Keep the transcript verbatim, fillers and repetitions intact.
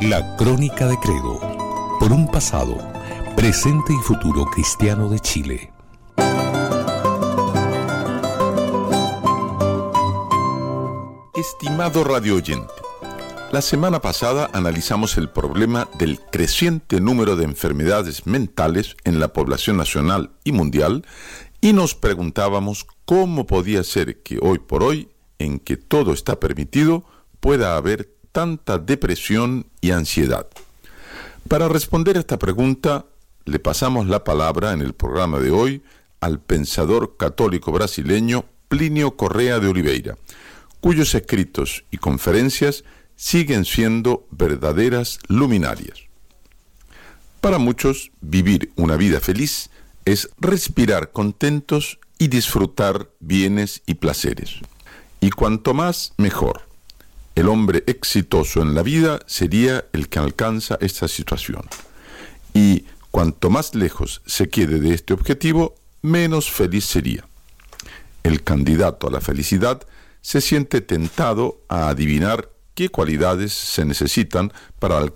La Crónica de Credo, por un pasado, presente y futuro cristiano de Chile. Estimado radio oyente, la semana pasada analizamos el problema del creciente número de enfermedades mentales en la población nacional y mundial y nos preguntábamos cómo podía ser que hoy por hoy, en que todo está permitido, pueda haber tanta depresión y ansiedad. Para responder a esta pregunta, le pasamos la palabra en el programa de hoy al pensador católico brasileño Plinio Correa de Oliveira, cuyos escritos y conferencias siguen siendo verdaderas luminarias. Para muchos, vivir una vida feliz es respirar contentos y disfrutar bienes y placeres. Y cuanto más, mejor. El hombre exitoso en la vida sería el que alcanza esta situación. Y cuanto más lejos se quede de este objetivo, menos feliz sería. El candidato a la felicidad se siente tentado a adivinar qué cualidades se necesitan para alcanzar